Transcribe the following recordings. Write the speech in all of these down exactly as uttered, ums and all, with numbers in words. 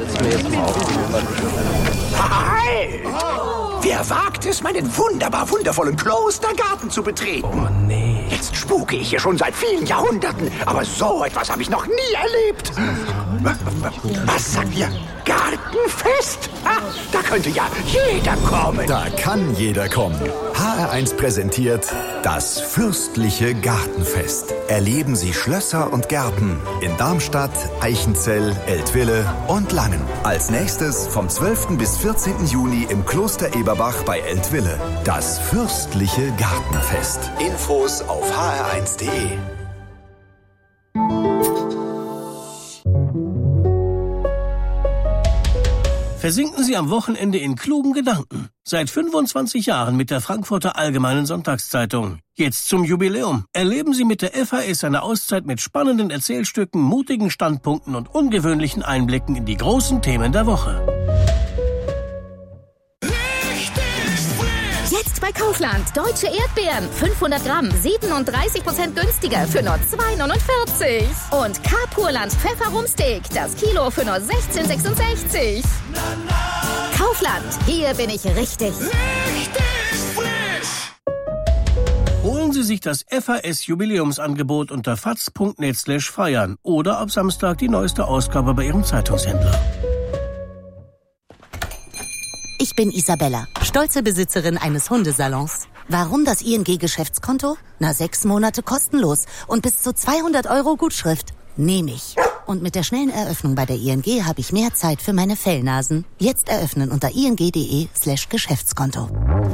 Halt! Wer wagt es, meinen wunderbar wundervollen Klostergarten zu betreten? Oh nee. Jetzt spuke ich hier schon seit vielen Jahrhunderten, aber so etwas habe ich noch nie erlebt. Was sagt ihr? Gartenfest? Ah, da könnte ja jeder kommen. Da kann jeder kommen. H R eins präsentiert das fürstliche Gartenfest. Erleben Sie Schlösser und Gärten in Darmstadt, Eichenzell, Eltville und Langen. Als nächstes vom zwölften bis vierzehnten Juni im Kloster Eberbach bei Eltville. Das fürstliche Gartenfest. Infos auf h r eins punkt d e. Versinken Sie am Wochenende in klugen Gedanken. Seit fünfundzwanzig Jahren mit der Frankfurter Allgemeinen Sonntagszeitung. Jetzt zum Jubiläum. Erleben Sie mit der F A S eine Auszeit mit spannenden Erzählstücken, mutigen Standpunkten und ungewöhnlichen Einblicken in die großen Themen der Woche. Jetzt bei Kaufland. Deutsche Erdbeeren. fünfhundert Gramm. siebenunddreißig Prozent günstiger für nur zwei neunundvierzig. Und K-Purland Pfefferumsteak. Das Kilo für nur sechzehn sechsundsechzig. Kaufland. Hier bin ich richtig. Richtig frisch. Holen Sie sich das F A S-Jubiläumsangebot unter faz punkt net slash feiern oder ab Samstag die neueste Ausgabe bei Ihrem Zeitungshändler. Ich bin Isabella, stolze Besitzerin eines Hundesalons. Warum das I N G-Geschäftskonto? Na, sechs Monate kostenlos und bis zu zweihundert Euro Gutschrift. Nehme ich. Und mit der schnellen Eröffnung bei der I N G habe ich mehr Zeit für meine Fellnasen. Jetzt eröffnen unter ing.de slash Geschäftskonto.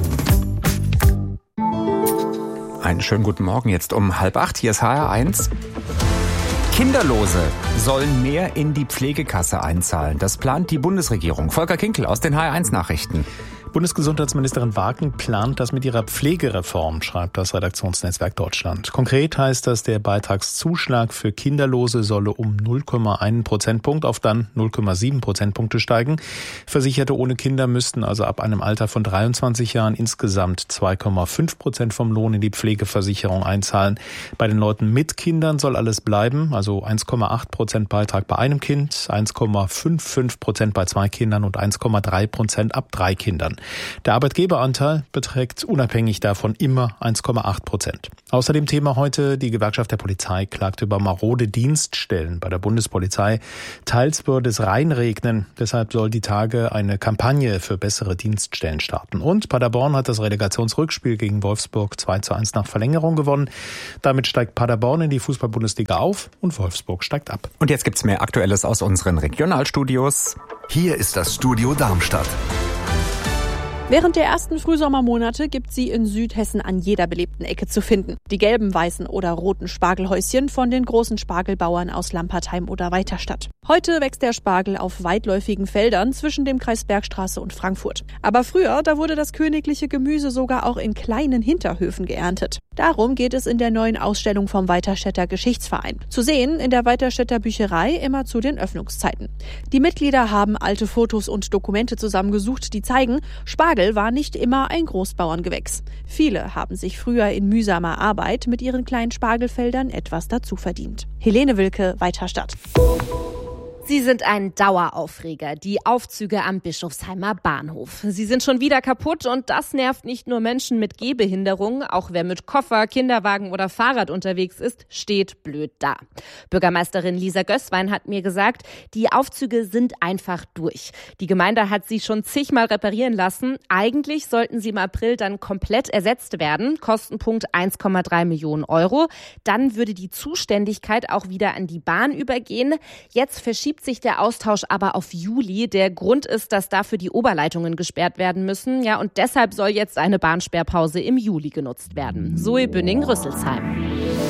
Einen schönen guten Morgen, jetzt um halb acht. Hier ist H R eins. Kinderlose sollen mehr in die Pflegekasse einzahlen. Das plant die Bundesregierung. Volker Kinkel aus den H R eins Nachrichten. Bundesgesundheitsministerin Wagen plant das mit ihrer Pflegereform, schreibt das Redaktionsnetzwerk Deutschland. Konkret heißt das, der Beitragszuschlag für Kinderlose solle um null Komma eins Prozentpunkt auf dann null Komma sieben Prozentpunkte steigen. Versicherte ohne Kinder müssten also ab einem Alter von dreiundzwanzig Jahren insgesamt zwei Komma fünf Prozent vom Lohn in die Pflegeversicherung einzahlen. Bei den Leuten mit Kindern soll alles bleiben, also eins Komma acht Prozent Beitrag bei einem Kind, eins Komma fünfundfünfzig Prozent bei zwei Kindern und eins Komma drei Prozent ab drei Kindern. Der Arbeitgeberanteil beträgt unabhängig davon immer eins Komma acht Prozent. Außerdem Thema heute, die Gewerkschaft der Polizei klagt über marode Dienststellen bei der Bundespolizei. Teils würde es reinregnen, deshalb soll die Tage eine Kampagne für bessere Dienststellen starten. Und Paderborn hat das Relegationsrückspiel gegen Wolfsburg zwei zu eins nach Verlängerung gewonnen. Damit steigt Paderborn in die Fußball-Bundesliga auf und Wolfsburg steigt ab. Und jetzt gibt's mehr Aktuelles aus unseren Regionalstudios. Hier ist das Studio Darmstadt. Während der ersten Frühsommermonate gibt sie in Südhessen an jeder belebten Ecke zu finden. Die gelben, weißen oder roten Spargelhäuschen von den großen Spargelbauern aus Lampertheim oder Weiterstadt. Heute wächst der Spargel auf weitläufigen Feldern zwischen dem Kreis Bergstraße und Frankfurt. Aber früher, da wurde das königliche Gemüse sogar auch in kleinen Hinterhöfen geerntet. Darum geht es in der neuen Ausstellung vom Weiterstädter Geschichtsverein. Zu sehen in der Weiterstädter Bücherei immer zu den Öffnungszeiten. Die Mitglieder haben alte Fotos und Dokumente zusammengesucht, die zeigen, Spargel war nicht immer ein Großbauerngewächs. Viele haben sich früher in mühsamer Arbeit mit ihren kleinen Spargelfeldern etwas dazu verdient. Helene Wilke, Weiterstadt. Sie sind ein Daueraufreger, die Aufzüge am Bischofsheimer Bahnhof. Sie sind schon wieder kaputt und das nervt nicht nur Menschen mit Gehbehinderung. Auch wer mit Koffer, Kinderwagen oder Fahrrad unterwegs ist, steht blöd da. Bürgermeisterin Lisa Gößwein hat mir gesagt, die Aufzüge sind einfach durch. Die Gemeinde hat sie schon zigmal reparieren lassen. Eigentlich sollten sie im April dann komplett ersetzt werden. Kostenpunkt eins Komma drei Millionen Euro. Dann würde die Zuständigkeit auch wieder an die Bahn übergehen. Jetzt verschiebt sich der Austausch aber auf Juli. Der Grund ist, dass dafür die Oberleitungen gesperrt werden müssen. Ja, und deshalb soll jetzt eine Bahnsperrpause im Juli genutzt werden. Zoe Bünning-Rüsselsheim.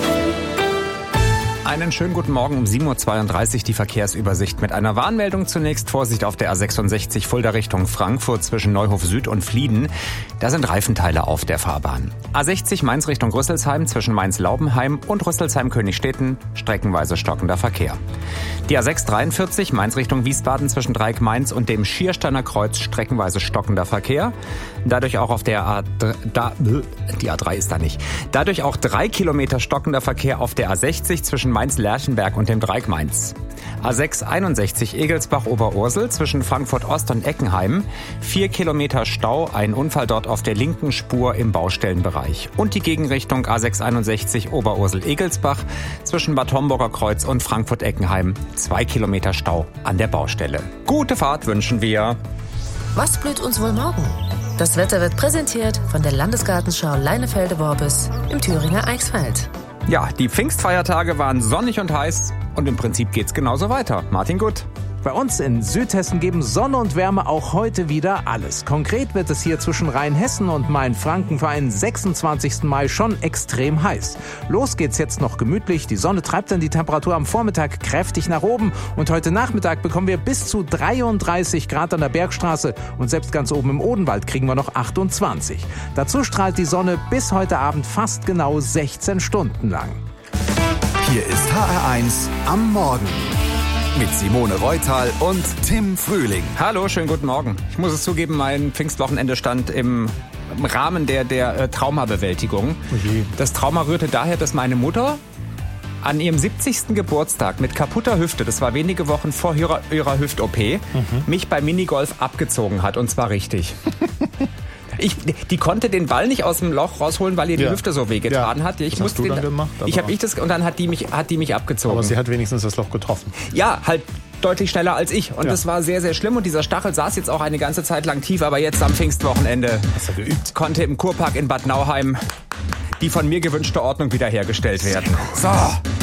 Einen schönen guten Morgen um sieben Uhr zweiunddreißig, die Verkehrsübersicht mit einer Warnmeldung zunächst. Vorsicht auf der A sechsundsechzig Fulda Richtung Frankfurt zwischen Neuhof Süd und Flieden. Da sind Reifenteile auf der Fahrbahn. A sechzig Mainz Richtung Rüsselsheim zwischen Mainz-Laubenheim und Rüsselsheim-Königstetten streckenweise stockender Verkehr. Die A sechs dreiundvierzig Mainz Richtung Wiesbaden zwischen Dreieck-Mainz und dem Schiersteiner Kreuz streckenweise stockender Verkehr. Dadurch auch auf der A drei, da, die A drei ist da nicht. Dadurch auch drei Kilometer stockender Verkehr auf der A sechzig zwischen Mainz-Lerchenberg und dem Dreieck Mainz. A sechs einundsechzig Egelsbach-Oberursel zwischen Frankfurt-Ost und Eckenheim. Vier Kilometer Stau, ein Unfall dort auf der linken Spur im Baustellenbereich. Und die Gegenrichtung A sechs einundsechzig Oberursel-Egelsbach zwischen Bad Homburger Kreuz und Frankfurt-Eckenheim. Zwei Kilometer Stau an der Baustelle. Gute Fahrt wünschen wir. Was blüht uns wohl morgen? Das Wetter wird präsentiert von der Landesgartenschau Leinefelde-Worbis im Thüringer Eichsfeld. Ja, die Pfingstfeiertage waren sonnig und heiß und im Prinzip geht's genauso weiter. Martin Gutt. Bei uns in Südhessen geben Sonne und Wärme auch heute wieder alles. Konkret wird es hier zwischen Rheinhessen und Main-Franken für einen sechsundzwanzigsten Mai schon extrem heiß. Los geht's jetzt noch gemütlich. Die Sonne treibt dann die Temperatur am Vormittag kräftig nach oben. Und heute Nachmittag bekommen wir bis zu dreiunddreißig Grad an der Bergstraße. Und selbst ganz oben im Odenwald kriegen wir noch achtundzwanzig. Dazu strahlt die Sonne bis heute Abend fast genau sechzehn Stunden lang. Hier ist H R eins am Morgen. Mit Simone Reutal und Tim Frühling. Hallo, schönen guten Morgen. Ich muss es zugeben, mein Pfingstwochenende stand im, im Rahmen der, der äh, Traumabewältigung. Okay. Das Trauma rührte daher, dass meine Mutter an ihrem siebzigsten Geburtstag mit kaputter Hüfte, das war wenige Wochen vor ihrer, ihrer Hüft-O P, mhm. mich beim Minigolf abgezogen hat, und zwar richtig. Ich, die konnte den Ball nicht aus dem Loch rausholen, weil ihr die ja. Hüfte so wehgetan ja. hat. Ich Was musste hast du dann den, gemacht? Ich habe ich das und dann hat die mich hat die mich abgezogen. Aber sie hat wenigstens das Loch getroffen. Ja, halt deutlich schneller als ich und ja. das war sehr sehr schlimm und dieser Stachel saß jetzt auch eine ganze Zeit lang tief, aber jetzt am Pfingstwochenende hast du geübt. Konnte im Kurpark in Bad Nauheim die von mir gewünschte Ordnung wiederhergestellt werden. So.